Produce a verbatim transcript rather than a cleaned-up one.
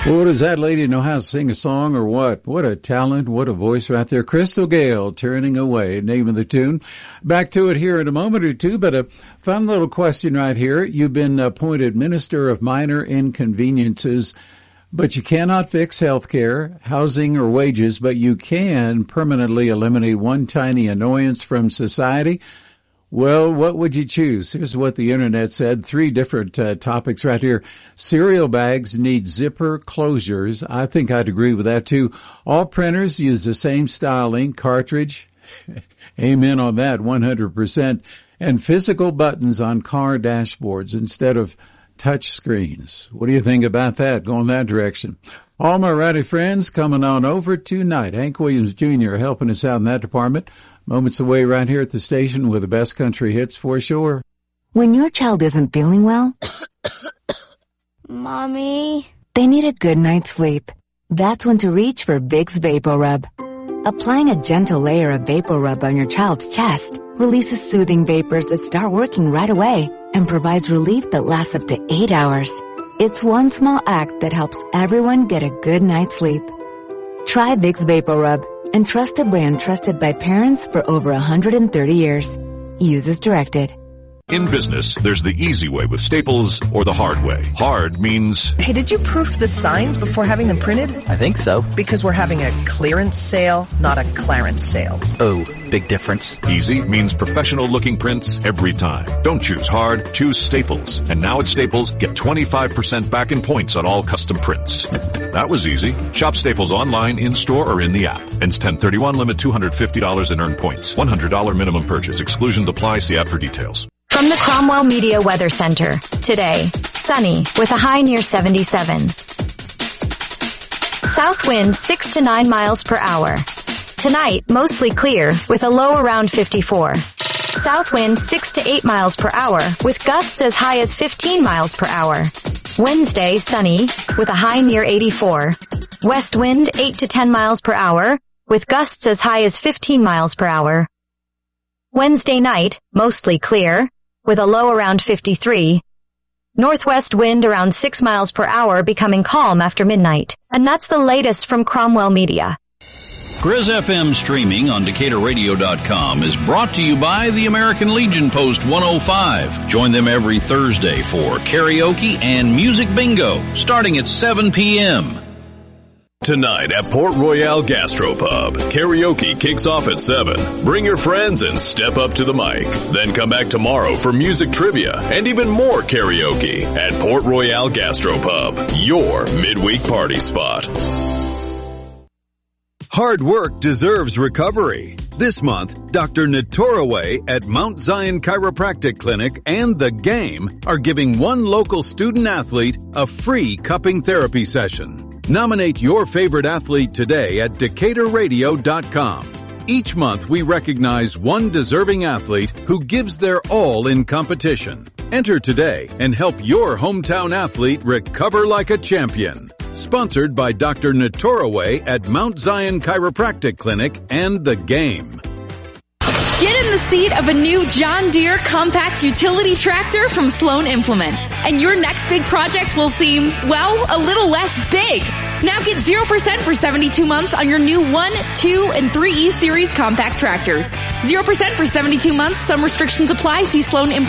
Well, does that lady know how to sing a song or what? What a talent, what a voice right there. Crystal Gale, Turning Away, name of the tune. Back to it here in a moment or two, but a fun little question right here. You've been appointed Minister of Minor Inconveniences, but you cannot fix health care, housing, or wages, but you can permanently eliminate one tiny annoyance from society. Well, what would you choose? Here's what the internet said. Three different uh, topics right here. Cereal bags need zipper closures. I think I'd agree with that too. All printers use the same style ink cartridge. Amen on that, one hundred percent. And physical buttons on car dashboards instead of touch screens. What do you think about that? Go in that direction. All my rowdy friends coming on over tonight. Hank Williams Junior helping us out in that department. Moments away right here at the station with the best country hits for sure. When your child isn't feeling well, Mommy, they need a good night's sleep. That's when to reach for Vicks VapoRub. Applying a gentle layer of VapoRub on your child's chest releases soothing vapors that start working right away and provides relief that lasts up to eight hours. It's one small act that helps everyone get a good night's sleep. Try Vicks VapoRub and trust a brand trusted by parents for over one hundred thirty years. Use as directed. In business, there's the easy way with Staples or the hard way. Hard means... Hey, did you proof the signs before having them printed? I think so. Because we're having a clearance sale, not a clarence sale. Oh, big difference. Easy means professional-looking prints every time. Don't choose hard, choose Staples. And now at Staples, get twenty-five percent back in points on all custom prints. That was easy. Shop Staples online, in-store, or in the app. Ends ten thirty-one, limit two hundred fifty dollars in earned points. one hundred dollars minimum purchase. Exclusion apply. See app for details. From the Cromwell Media Weather Center. Today, sunny with a high near seventy-seven. South wind six to nine miles per hour. Tonight, mostly clear with a low around fifty-four. South wind six to eight miles per hour with gusts as high as fifteen miles per hour. Wednesday, sunny with a high near eighty-four. West wind eight to ten miles per hour with gusts as high as fifteen miles per hour. Wednesday night, mostly clear with a low around fifty-three. Northwest wind around six miles per hour becoming calm after midnight. And that's the latest from Cromwell Media. Grizz F M streaming on Decatur Radio dot com is brought to you by the American Legion Post one oh five. Join them every Thursday for karaoke and music bingo starting at seven p.m. Tonight at Port Royale Gastropub, karaoke kicks off at seven. Bring your friends and step up to the mic. Then come back tomorrow for music trivia and even more karaoke at Port Royale Gastropub, your midweek party spot. Hard work deserves recovery. This month, Doctor Natoraway at Mount Zion Chiropractic Clinic and The Game are giving one local student athlete a free cupping therapy session. Nominate your favorite athlete today at Decatur Radio dot com. Each month we recognize one deserving athlete who gives their all in competition. Enter today and help your hometown athlete recover like a champion. Sponsored by Doctor Natoraway at Mount Zion Chiropractic Clinic and The Game. Get in the seat of a new John Deere compact utility tractor from Sloan Implement. And your next big project will seem, well, a little less big. Now get zero percent for seventy-two months on your new one, two, and three E Series compact tractors. zero percent for seventy-two months. Some restrictions apply. See Sloan Implement.